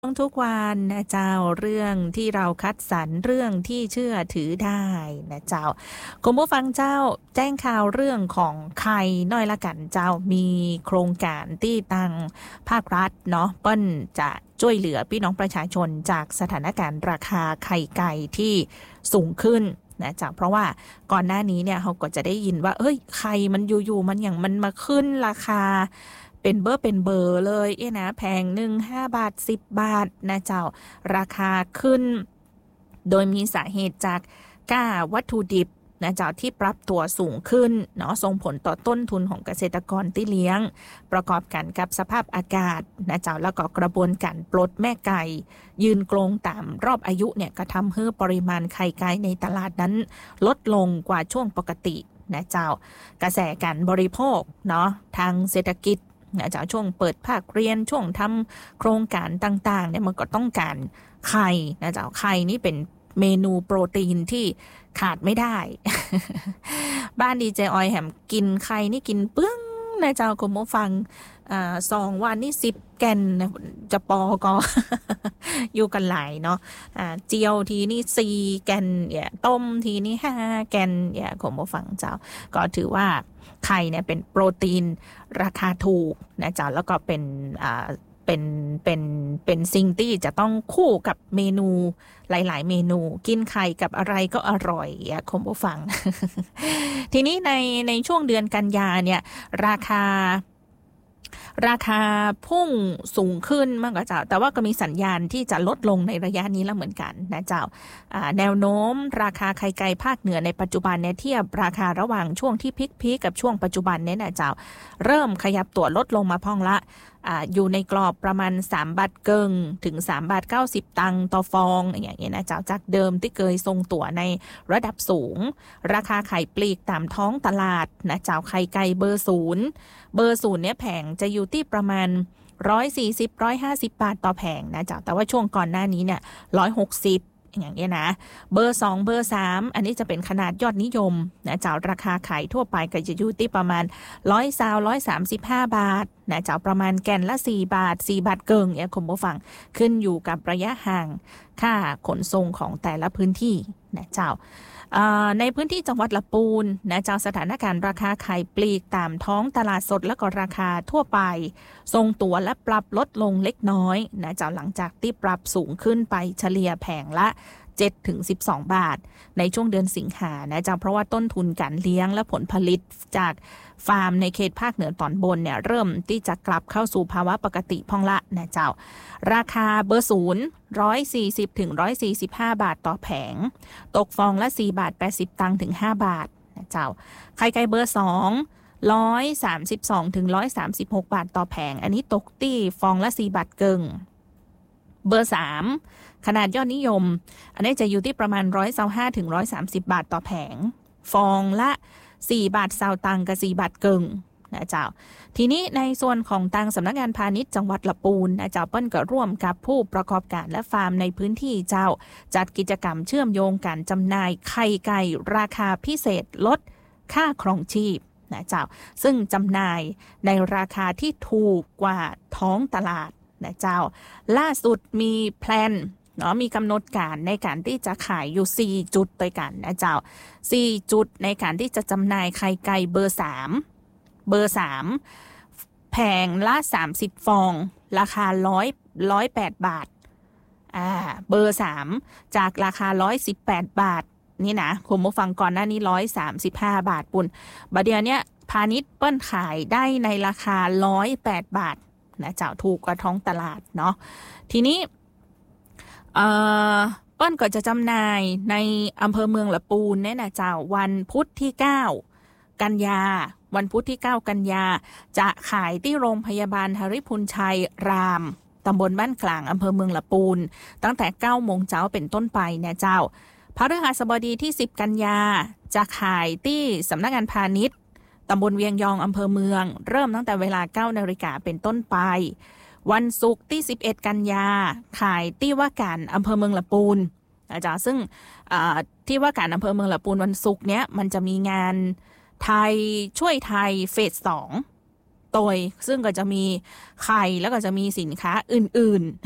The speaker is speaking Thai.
ทุกวันนะเจ้าเรื่องที่เราคัดสรรเรื่องที่เชื่อถือได้นะเจ้าคุณผู้ฟังเจ้าแจ้งข่าวเรื่องของไข่น้อยละกันเจ้ามีโครงการที่ตั้งภาครัฐเนาะเปิ้นจะช่วยเหลือพี่น้องประชาชนจากสถานการณ์ราคาไข่ไก่ที่สูงขึ้นนะจากเพราะว่าก่อนหน้านี้เนี่ยเขาก็จะได้ยินว่าเอ้ยไข่มันอยู่ๆมันอย่างมันมาขึ้นราคาเป็นเบอร์เลยนะแพงหนึ่ง5 บาท10 บาทนะเจ้าราคาขึ้นโดยมีสาเหตุจากค่าวัตถุดิบนะเจ้าที่ปรับตัวสูงขึ้นเนาะส่งผลต่อต้นทุนของเกษตรกรที่เลี้ยงประกอบกันกับสภาพอากาศนะเจ้าแล้วก็กระบวนการปลดแม่ไก่ยืนกรงตามรอบอายุเนี่ยก็ทำให้ปริมาณไข่ไก่ในตลาดนั้นลดลงกว่าช่วงปกตินะเจ้ากระแสการบริโภคเนาะทางเศรษฐกิจนะเจ้าช่วงเปิดภาคเรียนช่วงทำโครงการต่างๆเนี่ยมันก็ต้องการไข่นะเจ้าไข่นี่เป็นเมนูโปรตีนที่ขาดไม่ได้ บ้านดีเจออยแหมกินไข่นี่กินเปื้องนะเจ้าคุณผู้ฟัง2 วันนี่10 แกนจะปอก็ อยู่กันหลายเนาะเจียวทีนี่4 แกนเนี่ยต้มทีนี่5 แกนเนี่ยคุณผู้ฟังเจ้าก็ถือว่าไข่เนี่ยเป็นโปรตีนราคาถูกนะเจ้าแล้วก็เป็นสิ่งที่จะต้องคู่กับเมนูหลายๆเมนูกินไข่กับอะไรก็อร่อยคุณผู้ฟัง ทีนี้ในช่วงเดือนกันยาเนี่ยราคาพุ่งสูงขึ้นมากกว่าเจ้าแต่ว่าก็มีสัญญาณที่จะลดลงในระยะนี้แล้วเหมือนกันนะเจ้าแนวโน้มราคาไข่ไก่ภาคเหนือในปัจจุบันเนี่ยเทียบราคาระหว่างช่วงที่พีคกับช่วงปัจจุบันเนี่ยนะเจ้าเริ่มขยับตัวลดลงมาพ่องละอยู่ในกรอบประมาณ3 บาทเกิงถึง3 บาท 90 ตังค์ต่อฟองอย่างเงี้ยนะเจ้าจากเดิมที่เคยทรงตัวในระดับสูงราคาไข่ปลีกตามท้องตลาดนะเจ้าไข่ไก่เบอร์ 0เนี่ยแผงจะอยู่ที่ประมาณ140-150 บาทต่อแผงนะเจ้าแต่ว่าช่วงก่อนหน้านี้เนี่ย160อย่างเงี้ยนะเบอร์ 2เบอร์ 3อันนี้จะเป็นขนาดยอดนิยมนะเจ้าราคาขายทั่วไปก็จะอยู่ที่ประมาณ135 บาทนะเจ้าประมาณแกนละ4 บาท4 บาทเกิงเนี่ยคุณผู้ฟังขึ้นอยู่กับระยะห่างค่าขนส่งของแต่ละพื้นที่นะเจ้าในพื้นที่จังหวัดลำพูนนะเจ้าสถานการณ์ราคาไข่ปลีกตามท้องตลาดสดและก็ราคาทั่วไปทรงตัวและปรับลดลงเล็กน้อยนะเจ้าหลังจากที่ปรับสูงขึ้นไปเฉลี่ยแผงละ7-12 บาทในช่วงเดือนสิงหานะเจ้าเพราะว่าต้นทุนการเลี้ยงและผลผลิตจากฟาร์มในเขตภาคเหนือตอนบนเนี่ยเริ่มที่จะกลับเข้าสู่ภาวะปกติพองละนะเจ้าราคาเบอร์ 0 140-145 บาทต่อแผงตกฟองละ4 บาท 80 ตังค์ถึง5 บาทนะเจ้าไข่ไก่เบอร์ 2 132-136 บาทต่อแผงอันนี้ตกที่ฟองละ4 บาทเกิงเบอร์ 3ขนาดยอดนิยมอันนี้จะอยู่ที่ประมาณ125-130 บาทต่อแผงฟองละ4 บาท20 ตังค์กับ4 บาทเกิงนะเจ้าทีนี้ในส่วนของทางสำนักงานพาณิชย์จังหวัดลำพูนนะเจ้าเปิ้ลก็ร่วมกับผู้ประกอบการและฟาร์มในพื้นที่เจ้าจัดกิจกรรมเชื่อมโยงการจำหน่ายไข่ไก่ราคาพิเศษลดค่าครองชีพนะเจ้าซึ่งจำหน่ายในราคาที่ถูกกว่าท้องตลาดนะเจ้าล่าสุดมีแพลนเนาะมีกำหนดการในการที่จะขายอยู่4 จุดด้วยกันนะเจ้า4 จุดในการที่จะจำหน่ายไข่ไก่เบอร์ 3แผงละ30 ฟองราคา108 บาทเบอร์ 3จากราคา118 บาทนี่นะคุณผู้ฟังก่อนหน้านี้135 บาทปุ่นบัดเดี๋ยวนี้พาณิชย์เปิ้ลขายได้ในราคา108 บาทนะเจ้าถูกกว่าท้องตลาดเนาะทีนี้เปิ้ลก็จะจำหน่ายในอำเภอเมืองลำพูนเนี่ยนะเจ้าวันพุธที่9 กันยาวันพุธที่9 กันยาจะขายที่โรงพยาบาลหฤพุนชัยรามตำบลบ้านกลางอำเภอเมืองลำพูนตั้งแต่ 9 โมงเช้าเป็นต้นไปนะเจ้าพฤหัสบดีที่10 กันยาจะขายที่สำนักงานพาณิชย์ตำบลเวียงยองอำเภอเมืองเริ่มตั้งแต่เวลา 9 นาฬิกาเป็นต้นไปวันศุกร์ที่11 กันยาขายที่ว่าการอำเภอเมืองลำพูนนะจ๊ะซึ่งที่ว่าการอำเภอเมืองลำพูนวันศุกร์เนี้ยมันจะมีงานไทยช่วยไทยเฟส 2 โดยซึ่งก็จะมีไข่แล้วก็จะมีสินค้าอื่นๆ